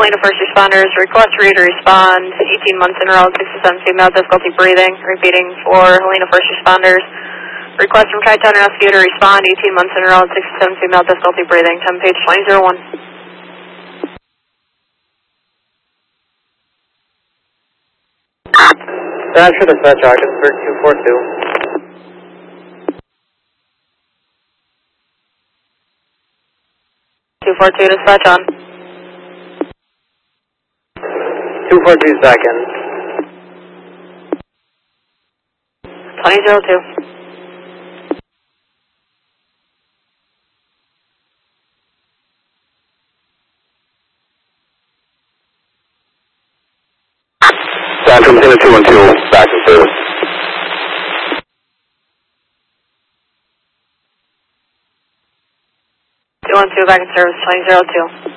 Helena First Responders, request for you to respond 18 months in a row, 67 female, difficulty breathing. Repeating for Helena First Responders. Request from Chi-Town Rescue to respond 18 months in a row, 67 female, difficulty breathing. 10 page 2001. Roger, dispatch Ogdensburg 242. 242, dispatch on. 242 seconds. 2002. Back from 212, back in service. 212, back in service, 2002.